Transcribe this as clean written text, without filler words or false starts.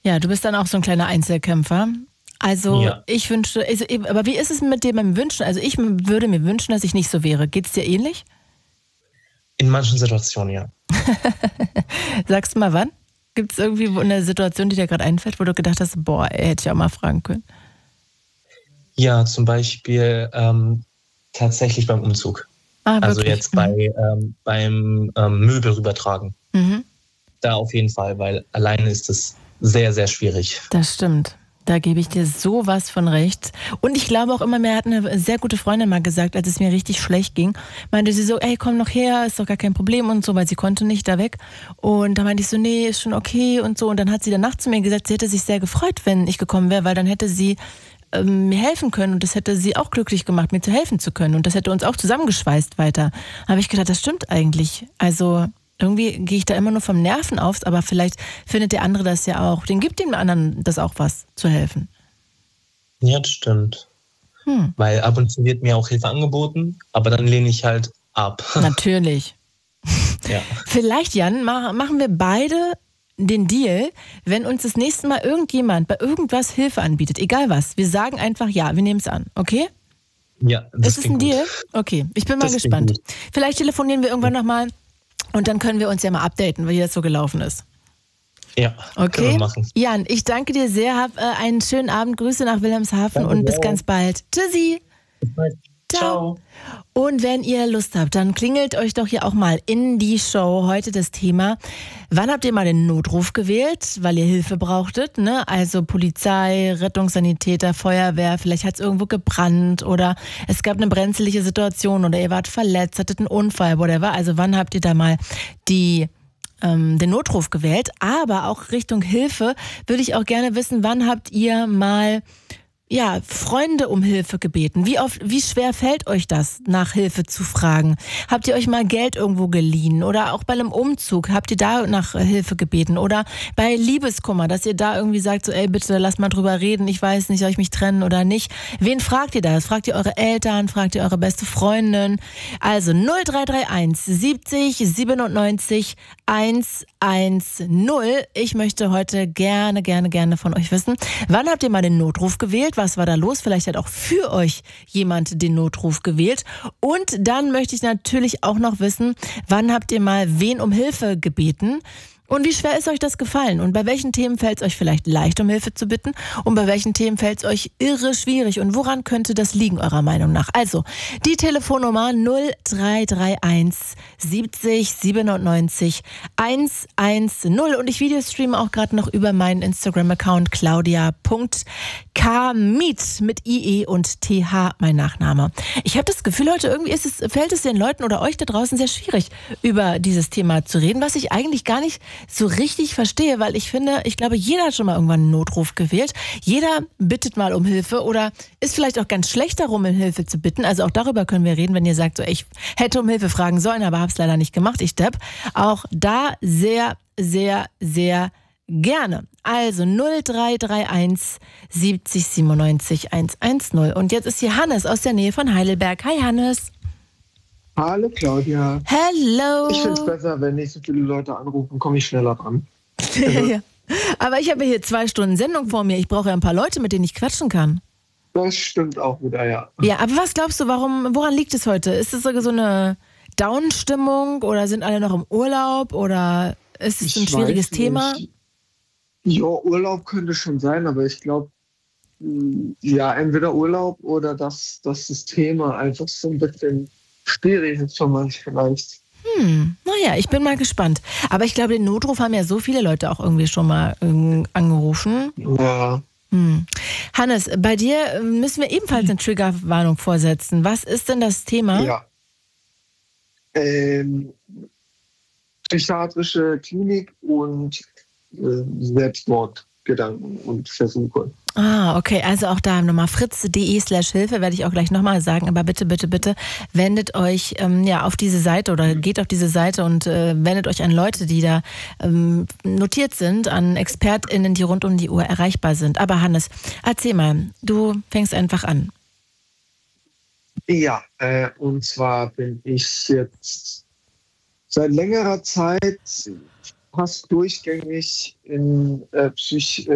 Ja, du bist dann auch so ein kleiner Einzelkämpfer. Also Ja, ich wünschte, aber wie ist es mit dem Wünschen? Also ich würde mir wünschen, dass ich nicht so wäre. Geht's dir ähnlich? in manchen Situationen ja. Sagst du mal wann? Gibt es irgendwie eine Situation, die dir gerade einfällt, wo du gedacht hast, boah, ey, hätte ich auch mal fragen können? Ja, zum Beispiel tatsächlich beim Umzug. Ah, Also wirklich? jetzt beim Möbel rübertragen. Mhm. Da auf jeden Fall, weil alleine ist es sehr, sehr schwierig. Das stimmt. Da gebe ich dir sowas von recht. Und ich glaube auch immer mehr, hat eine sehr gute Freundin mal gesagt, als es mir richtig schlecht ging, meinte sie so, ey, komm noch her, ist doch gar kein Problem und so, weil sie konnte nicht da weg. Und da meinte ich so, nee, ist schon okay und so. Und dann hat sie danach zu mir gesagt, sie hätte sich sehr gefreut, wenn ich gekommen wäre, weil dann hätte sie mir helfen können und das hätte sie auch glücklich gemacht, mir zu helfen zu können. Und das hätte uns auch zusammengeschweißt weiter. Habe ich gedacht, das stimmt eigentlich. Also irgendwie gehe ich da immer nur vom Nerven auf, aber vielleicht findet der andere das ja auch. Den gibt dem anderen das auch was zu helfen. Ja, das stimmt. Hm. Weil ab und zu wird mir auch Hilfe angeboten, aber dann lehne ich halt ab. Natürlich. Ja. Vielleicht, Jan, machen wir beide den Deal, wenn uns das nächste Mal irgendjemand bei irgendwas Hilfe anbietet, egal was, wir sagen einfach ja, wir nehmen es an, okay? Ja, das Ist es ein klingt gut. Deal? Okay, ich bin mal Das klingt gespannt. gut. Vielleicht telefonieren wir irgendwann nochmal und dann können wir uns ja mal updaten, wie das so gelaufen ist. Ja, können Okay? wir machen. Jan, ich danke dir sehr, hab einen schönen Abend, Grüße nach Wilhelmshaven Danke und dir bis auch. ganz bald. Tschüssi! Ciao. Und wenn ihr Lust habt, dann klingelt euch doch hier auch mal in die Show. Heute das Thema: Wann habt ihr mal den Notruf gewählt, weil ihr Hilfe brauchtet? Ne? Also Polizei, Rettungssanitäter, Feuerwehr, vielleicht hat es irgendwo gebrannt oder es gab eine brenzliche Situation oder ihr wart verletzt, hattet einen Unfall, whatever. Also wann habt ihr da mal den Notruf gewählt? Aber auch Richtung Hilfe würde ich auch gerne wissen, wann habt ihr mal Freunde um Hilfe gebeten? Wie schwer fällt euch das, nach Hilfe zu fragen? Habt ihr euch mal Geld irgendwo geliehen? Oder auch bei einem Umzug, habt ihr da nach Hilfe gebeten? Oder bei Liebeskummer, dass ihr da irgendwie sagt, so, ey, bitte, lass mal drüber reden, ich weiß nicht, soll ich mich trennen oder nicht? Wen fragt ihr das? Fragt ihr eure Eltern? Fragt ihr eure beste Freundin? Also 0331 70 97 110. Ich möchte heute gerne von euch wissen, wann habt ihr mal den Notruf gewählt? Was war da los? Vielleicht hat auch für euch jemand den Notruf gewählt. Und dann möchte ich natürlich auch noch wissen, wann habt ihr mal wen um Hilfe gebeten? Und wie schwer ist euch das gefallen? Und bei welchen Themen fällt es euch vielleicht leicht, um Hilfe zu bitten? Und bei welchen Themen fällt es euch irre schwierig? Und woran könnte das liegen, eurer Meinung nach? Also, die Telefonnummer 0331 70 97 110. Und ich videostreame auch gerade noch über meinen Instagram-Account claudia.kmiet mit IE und TH, mein Nachname. Ich habe das Gefühl, heute irgendwie fällt es den Leuten oder euch da draußen sehr schwierig, über dieses Thema zu reden, was ich eigentlich gar nicht so richtig verstehe, weil ich glaube, jeder hat schon mal irgendwann einen Notruf gewählt. Jeder bittet mal um Hilfe oder ist vielleicht auch ganz schlecht darum, um Hilfe zu bitten. Also auch darüber können wir reden, wenn ihr sagt, so, ich hätte um Hilfe fragen sollen, aber habe es leider nicht gemacht, ich depp. Auch da sehr, sehr, sehr gerne. Also 0331 70 97 110. Und jetzt ist hier Hannes aus der Nähe von Heidelberg. Hi Hannes. Hallo Claudia. Hello. Ich finde es besser, wenn nicht so viele Leute anrufen, komme ich schneller ran. Ja. Aber ich habe hier 2 Stunden Sendung vor mir. Ich brauche ja ein paar Leute, mit denen ich quatschen kann. Das stimmt auch wieder, ja. Ja, aber was glaubst du, woran liegt es heute? Ist es so eine Down-Stimmung oder sind alle noch im Urlaub oder ist es ein schwieriges Thema? Ja, Urlaub könnte schon sein, aber ich glaube, ja, entweder Urlaub oder dass das Thema einfach so ein bisschen schwierig ist für manche vielleicht. Naja, ich bin mal gespannt. Aber ich glaube, den Notruf haben ja so viele Leute auch irgendwie schon mal angerufen. Ja. Hannes, bei dir müssen wir ebenfalls eine Triggerwarnung vorsetzen. Was ist denn das Thema? Ja. Psychiatrische Klinik und Selbstmordgedanken und Versuche. Ah, okay, also auch da nochmal fritz.de/Hilfe werde ich auch gleich nochmal sagen, aber bitte wendet euch auf diese Seite oder geht auf diese Seite und wendet euch an Leute, die da notiert sind, an ExpertInnen, die rund um die Uhr erreichbar sind. Aber Hannes, erzähl mal, du fängst einfach an. Ja, und zwar bin ich jetzt seit längerer Zeit fast durchgängig in